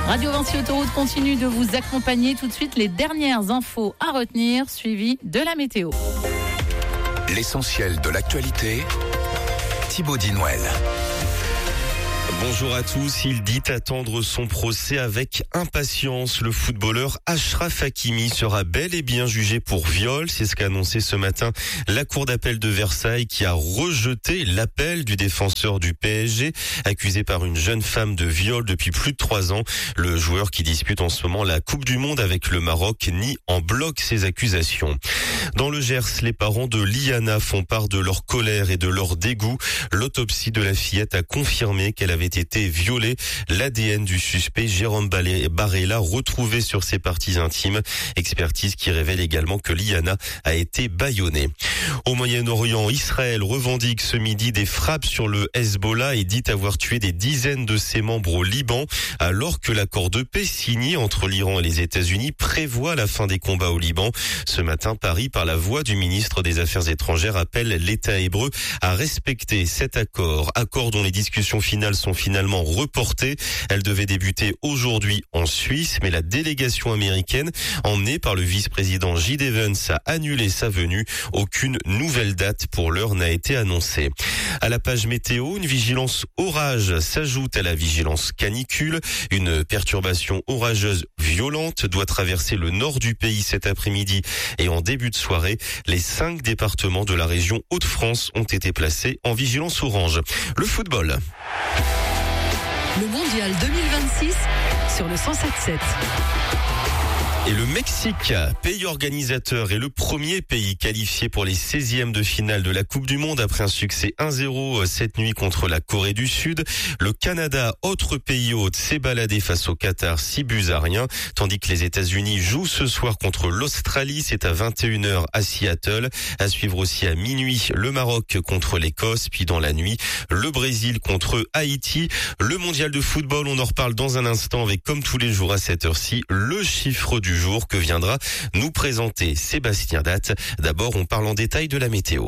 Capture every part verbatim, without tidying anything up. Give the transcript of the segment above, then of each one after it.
Radio Vinci Autoroute continue de vous accompagner. Tout de suite, les dernières infos à retenir, suivies de la météo. L'essentiel de l'actualité, Thibaut Dinouel. Bonjour à tous. Il dit attendre son procès avec impatience. Le footballeur Achraf Hakimi sera bel et bien jugé pour viol. C'est ce qu'a annoncé ce matin la cour d'appel de Versailles, qui a rejeté l'appel du défenseur du P S G, accusé par une jeune femme de viol depuis plus de trois ans. Le joueur, qui dispute en ce moment la Coupe du Monde avec le Maroc, nie en bloc ces accusations. Dans le Gers, les parents de Liana font part de leur colère et de leur dégoût. L'autopsie de la fillette a confirmé qu'elle avait été violée. L'A D N du suspect, Jérôme Barella, retrouvé sur ses parties intimes. Expertise qui révèle également que Liana a été bâillonnée. Au Moyen-Orient, Israël revendique ce midi des frappes sur le Hezbollah et dit avoir tué des dizaines de ses membres au Liban, alors que l'accord de paix signé entre l'Iran et les États-Unis prévoit la fin des combats au Liban. Ce matin, Paris, par la voix du ministre des Affaires étrangères, appelle l'État hébreu à respecter cet accord. Accord dont les discussions finales sont finalement reportées. Elles devaient débuter aujourd'hui en Suisse, mais la délégation américaine, emmenée par le vice-président J D Vance, a annulé sa venue. Aucune nouvelle date pour l'heure n'a été annoncée. À la page météo, une vigilance orage s'ajoute à la vigilance canicule. Une perturbation orageuse violente doit traverser le nord du pays cet après-midi et en début de soirée. Les cinq départements de la région Hauts-de-France ont été placés en vigilance orange. Le football. Le mondial deux mille vingt-six sur le cent sept sept. Et le Mexique, pays organisateur, est le premier pays qualifié pour les seizièmes de finale de la Coupe du Monde après un succès un zéro cette nuit contre la Corée du Sud. Le Canada, autre pays hôte, s'est baladé face au Qatar six buts à rien, tandis que les États-Unis jouent ce soir contre l'Australie. C'est à vingt et une heures à Seattle. À suivre aussi à minuit le Maroc contre l'Écosse, puis dans la nuit le Brésil contre Haïti. Le mondial de football, on en reparle dans un instant avec, comme tous les jours à cette heure-ci, le chiffre du jour que viendra nous présenter Sébastien Datte. D'abord, on parle en détail de la météo.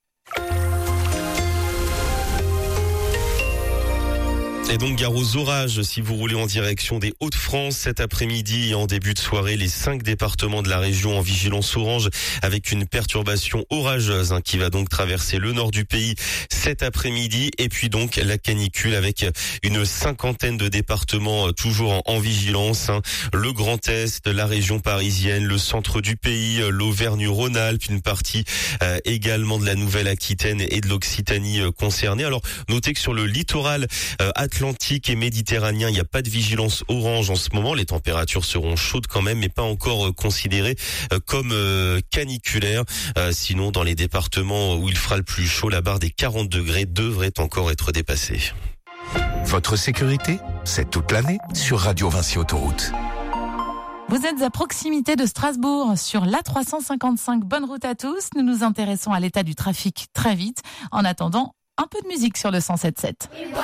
Et donc, gare aux orages si vous roulez en direction des Hauts-de-France cet après-midi et en début de soirée. Les cinq départements de la région en vigilance orange avec une perturbation orageuse hein, qui va donc traverser le nord du pays cet après-midi. Et puis donc la canicule avec une cinquantaine de départements euh, toujours en, en vigilance. Hein. Le Grand Est, la région parisienne, le centre du pays, l'Auvergne-Rhône-Alpes, une partie euh, également de la Nouvelle-Aquitaine et de l'Occitanie euh, concernée. Alors notez que sur le littoral euh, Atlantique et méditerranéen, il n'y a pas de vigilance orange en ce moment. Les températures seront chaudes quand même, mais pas encore euh, considérées euh, comme euh, caniculaires. Euh, sinon, dans les départements où il fera le plus chaud, la barre des quarante degrés devrait encore être dépassée. Votre sécurité, c'est toute l'année sur Radio Vinci Autoroute. Vous êtes à proximité de Strasbourg sur l'A trois cent cinquante-cinq. Bonne route à tous. Nous nous intéressons à l'état du trafic très vite. En attendant, un peu de musique sur le cent sept sept.